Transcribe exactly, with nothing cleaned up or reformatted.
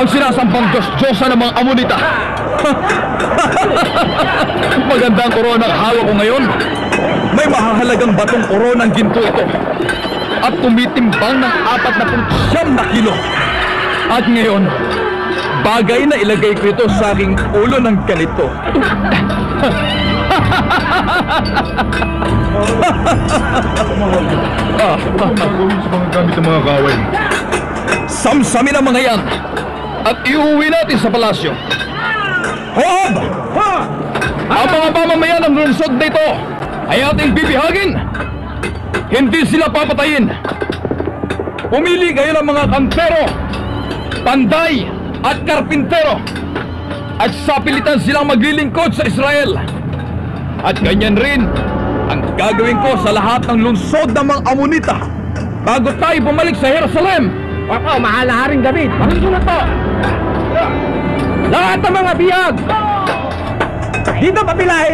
ang sinasampang Diyos-Diyosa ng mga Amonita. Maganda ang koronang hawak ko ngayon. May mahahalagang batong koronang ginto ito. At tumitimbang ng apat na siyam na kilo. At ngayon, bagay na ilagay ko ito sa aking ulo ng ganito. ah, sa mga gamit ng mga kaway. Samsamin ang mga yan at iuwi natin sa palasyo. Hob! Ha! Ang mga pamamayan ng lungsod nito ay ating bibihagin. Hindi sila papatayin. Pumili kayo ng mga kantero, panday at karpintero at sapilitan silang maglilingkod sa Israel. At ganyan rin ang gagawin ko sa lahat ng lungsod ng mga Amonita bago tayo bumalik sa Jerusalem. Opo, mahal na haring David. Makisunod po. Lahat ng mga biyag dito papilahin.